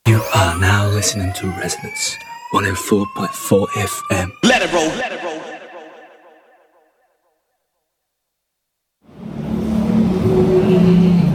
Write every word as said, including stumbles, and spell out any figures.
You are now listening to Resonance one oh four point four F M. Let it roll, let it roll. Mm-hmm.